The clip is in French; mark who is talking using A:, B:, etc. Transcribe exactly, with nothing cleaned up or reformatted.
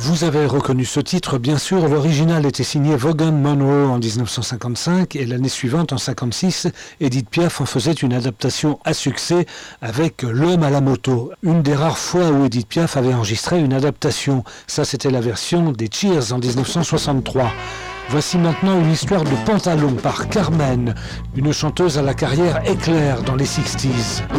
A: Vous avez reconnu ce titre, bien sûr. L'original était signé Vaughan Monroe en dix-neuf cent cinquante-cinq et l'année suivante, en cinquante-six, Édith Piaf en faisait une adaptation à succès avec L'homme à la moto. Une des rares fois où Édith Piaf avait enregistré une adaptation. Ça, c'était la version des Cheers en dix-neuf cent soixante-trois. Voici maintenant une histoire de pantalon par Carmen, une chanteuse à la carrière éclair dans les sixties.